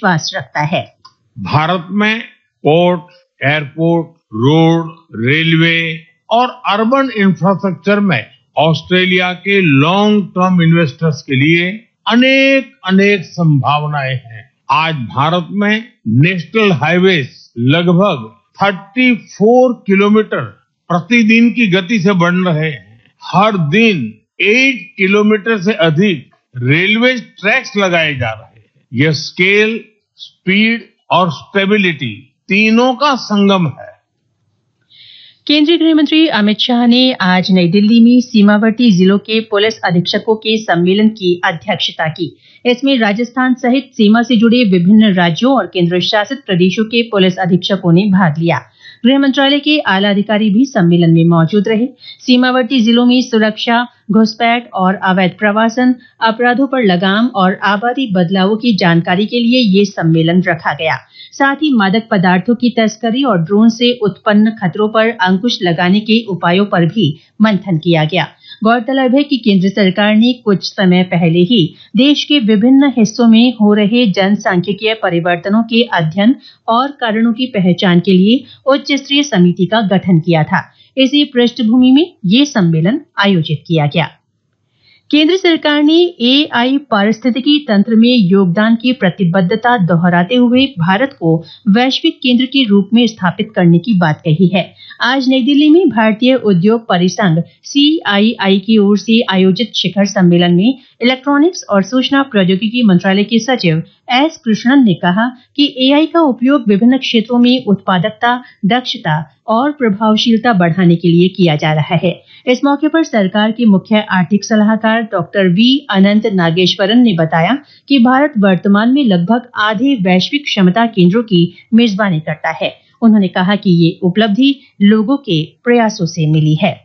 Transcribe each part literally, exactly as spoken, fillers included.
विश्वास रखता है। भारत में पोर्ट, एयरपोर्ट, रोड, रेलवे और अर्बन इंफ्रास्ट्रक्चर में ऑस्ट्रेलिया के लॉन्ग टर्म इन्वेस्टर्स के लिए अनेक अनेक संभावनाएं हैं। आज भारत में नेशनल हाईवेज लगभग चौंतीस किलोमीटर प्रतिदिन की गति से बन रहे हैं। हर दिन आठ किलोमीटर से अधिक रेलवे ट्रैक्स लगाए जा रहे हैं। यह स्केल, स्पीड और स्टेबिलिटी तीनों का संगम है। केंद्रीय गृह मंत्री अमित शाह ने आज नई दिल्ली में सीमावर्ती जिलों के पुलिस अधीक्षकों के सम्मेलन की अध्यक्षता की। इसमें राजस्थान सहित सीमा से जुड़े विभिन्न राज्यों और केंद्र शासित प्रदेशों के पुलिस अधीक्षकों ने भाग लिया। गृह मंत्रालय के आला अधिकारी भी सम्मेलन में मौजूद रहे। सीमावर्ती जिलों में सुरक्षा, घुसपैठ और अवैध प्रवासन, अपराधों पर लगाम और आबादी बदलावों की जानकारी के लिए ये सम्मेलन रखा गया। साथ ही मादक पदार्थों की तस्करी और ड्रोन से उत्पन्न खतरों पर अंकुश लगाने के उपायों पर भी मंथन किया गया। गौरतलब है कि केंद्र सरकार ने कुछ समय पहले ही देश के विभिन्न हिस्सों में हो रहे जनसांख्यिकीय परिवर्तनों के अध्ययन और कारणों की पहचान के लिए उच्च स्तरीय समिति का गठन किया था। इसी पृष्ठभूमि में ये सम्मेलन आयोजित किया गया। केंद्र सरकार ने एआई पारिस्थितिकी तंत्र में योगदान की प्रतिबद्धता दोहराते हुए भारत को वैश्विक केंद्र के रूप में स्थापित करने की बात कही है। आज नई दिल्ली में भारतीय उद्योग परिसंघ सीआईआई की ओर से आयोजित शिखर सम्मेलन में इलेक्ट्रॉनिक्स और सूचना प्रौद्योगिकी मंत्रालय के सचिव एस कृष्णन ने कहा कि एआई का उपयोग विभिन्न क्षेत्रों में उत्पादकता, दक्षता और प्रभावशीलता बढ़ाने के लिए किया जा रहा है। इस मौके पर सरकार के मुख्य आर्थिक सलाहकार डॉक्टर वी अनंत नागेश्वरन ने बताया कि भारत वर्तमान में लगभग आधे वैश्विक क्षमता केंद्रों की मेजबानी करता है। उन्होंने कहा कि ये उपलब्धि लोगों के प्रयासों से मिली है।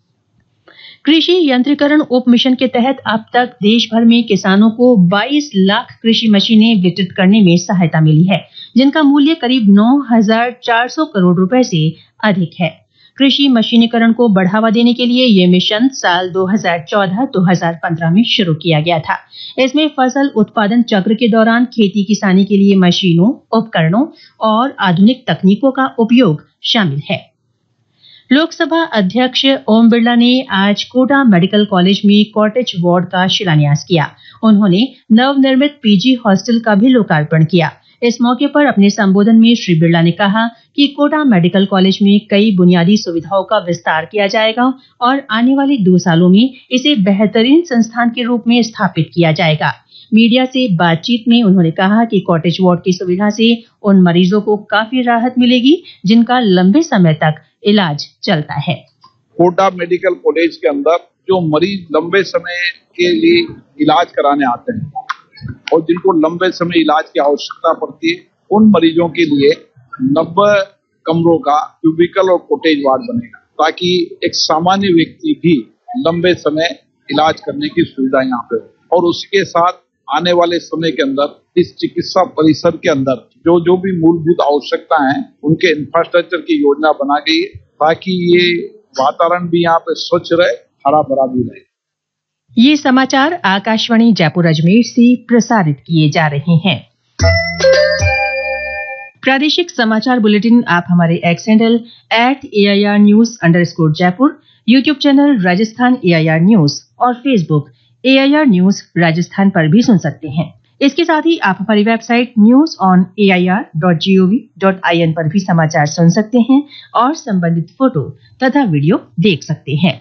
कृषि यंत्रीकरण उप मिशन के तहत अब तक देश भर में किसानों को बाईस लाख कृषि मशीनें वितरित करने में सहायता मिली है, जिनका मूल्य करीब नौ हजार चार सौ करोड़ रुपए से अधिक है। कृषि मशीनीकरण को बढ़ावा देने के लिए यह मिशन साल दो हज़ार चौदह दो हज़ार पंद्रह में शुरू किया गया था। इसमें फसल उत्पादन चक्र के दौरान खेती किसानी के लिए मशीनों, उपकरणों और आधुनिक तकनीकों का उपयोग शामिल है। लोकसभा अध्यक्ष ओम बिरला ने आज कोटा मेडिकल कॉलेज में कॉटेज वार्ड का शिलान्यास किया। उन्होंने नवनिर्मित पीजी हॉस्टल का भी लोकार्पण किया। इस मौके पर अपने संबोधन में श्री बिरला ने कहा कि कोटा मेडिकल कॉलेज में कई बुनियादी सुविधाओं का विस्तार किया जाएगा और आने वाले दो सालों में इसे बेहतरीन संस्थान के रूप में स्थापित किया जाएगा। मीडिया से बातचीत में उन्होंने कहा कि कॉटेज वार्ड की सुविधा से उन मरीजों को काफी राहत मिलेगी जिनका लंबे समय तक इलाज चलता है। कोटा मेडिकल कॉलेज के अंदर जो मरीज लंबे समय के लिए इलाज कराने आते हैं और जिनको लंबे समय इलाज की आवश्यकता पड़ती है, उन मरीजों के लिए नब्बे कमरों का क्यूबिकल और कॉटेज वार्ड बनेगा, ताकि एक सामान्य व्यक्ति भी लंबे समय इलाज करने की सुविधा यहाँ पे हो। और उसके साथ आने वाले समय के अंदर इस चिकित्सा परिसर के अंदर जो जो भी मूलभूत आवश्यकता है, उनके इंफ्रास्ट्रक्चर की योजना बना गई है, ताकि ये वातावरण भी यहाँ पे स्वच्छ रहे, हरा भरा भी रहे। ये समाचार आकाशवाणी जयपुर अजमेर से प्रसारित किए जा रहे हैं। प्रादेशिक समाचार बुलेटिन आप हमारे x handle at AIR news underscore Jaipur, YouTube channel Rajasthan AIR news और फेसबुक एआईआर न्यूज राजस्थान पर भी सुन सकते हैं। इसके साथ ही आप हमारी website news on A I R dot G O V dot I N पर भी समाचार सुन सकते हैं और संबंधित फोटो तथा वीडियो देख सकते हैं।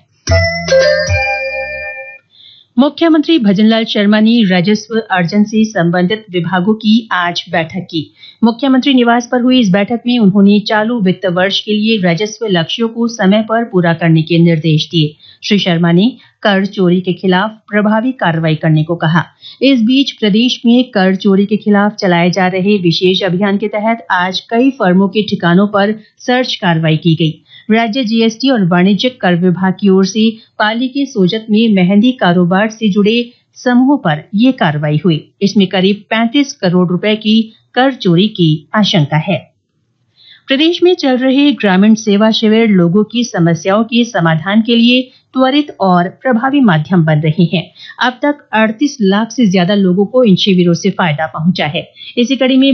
मुख्यमंत्री भजनलाल शर्मा ने राजस्व अर्जन से संबंधित विभागों की आज बैठक की। मुख्यमंत्री निवास पर हुई इस बैठक में उन्होंने चालू वित्त वर्ष के लिए राजस्व लक्ष्यों को समय पर पूरा करने के निर्देश दिए। श्री शर्मा ने कर चोरी के खिलाफ प्रभावी कार्रवाई करने को कहा। इस बीच प्रदेश में कर चोरी के खिलाफ चलाए जा रहे विशेष अभियान के तहत आज कई फर्मों के ठिकानों पर सर्च कार्रवाई की गई। राज्य जीएसटी और वाणिज्यिक कर विभाग की ओर से पाली के सोजत में मेहंदी कारोबार से जुड़े समूहों पर यह कार्रवाई हुई। इसमें करीब पैंतीस करोड़ रुपए की कर चोरी की आशंका है। प्रदेश में चल रहे ग्रामीण सेवा शिविर लोगों की समस्याओं के समाधान के लिए त्वरित और प्रभावी माध्यम बन रहे हैं। अब तक अड़तीस लाख से ज्यादा लोगों को इन शिविरों से फायदा पहुंचा है। इसी कड़ी में